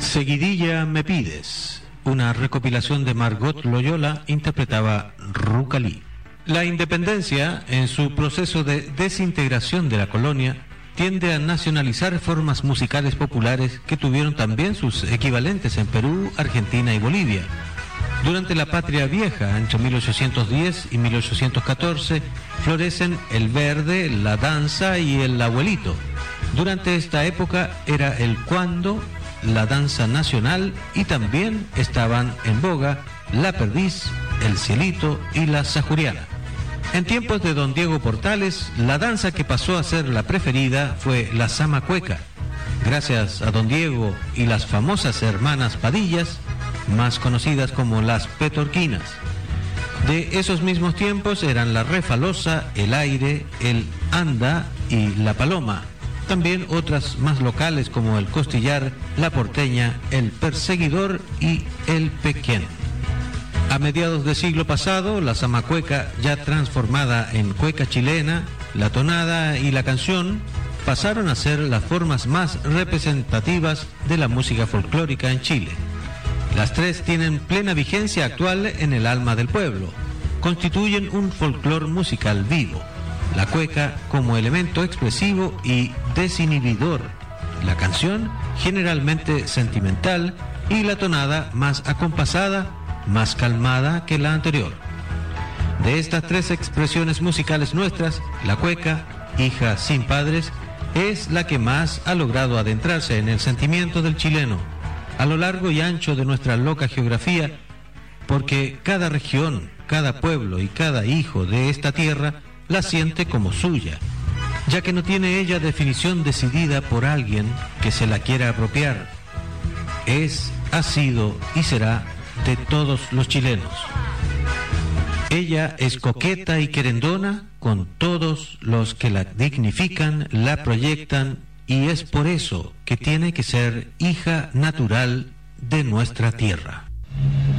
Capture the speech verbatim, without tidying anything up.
Seguidilla me pides, una recopilación de Margot Loyola, interpretaba Rucalí. La independencia, en su proceso de desintegración de la colonia, tiende a nacionalizar formas musicales populares que tuvieron también sus equivalentes en Perú, Argentina y Bolivia. Durante la Patria Vieja, entre mil ochocientos diez y mil ochocientos catorce, florecen el verde, la danza y el abuelito. Durante esta época era el cuando, la danza nacional, y también estaban en boga la perdiz, el cielito y la sajuriana. En tiempos de don Diego Portales, la danza que pasó a ser la preferida fue la zamacueca. Gracias a don Diego y las famosas hermanas Padillas, más conocidas como las petorquinas. De esos mismos tiempos eran la refalosa, el aire, el anda y la paloma. También otras más locales como el costillar, la porteña, el perseguidor y el pequén. A mediados del siglo pasado, la zamacueca, ya transformada en cueca chilena, la tonada y la canción, pasaron a ser las formas más representativas de la música folclórica en Chile. Las tres tienen plena vigencia actual en el alma del pueblo. Constituyen un folclor musical vivo. La cueca como elemento expresivo y desinhibidor, la canción generalmente sentimental y la tonada más acompasada, más calmada que la anterior. De estas tres expresiones musicales nuestras, la cueca, hija sin padres, es la que más ha logrado adentrarse en el sentimiento del chileno, a lo largo y ancho de nuestra loca geografía, porque cada región, cada pueblo y cada hijo de esta tierra la siente como suya, ya que no tiene ella definición decidida por alguien que se la quiera apropiar. Es, ha sido y será de todos los chilenos. Ella es coqueta y querendona con todos los que la dignifican, la proyectan, y es por eso que tiene que ser hija natural de nuestra tierra.